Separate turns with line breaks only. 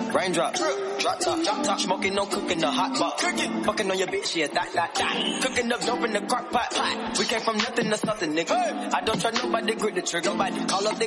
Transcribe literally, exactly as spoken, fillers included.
Raindrop, drop top, drop top, smoking, no cooking, the hot pot. Cooking, fucking on your bitch, yeah, that, that, that. Cooking up dope in the crock pot. pot. We came from nothing to something, nigga. Hey. I don't trust nobody, grip the trigger. Nobody call up the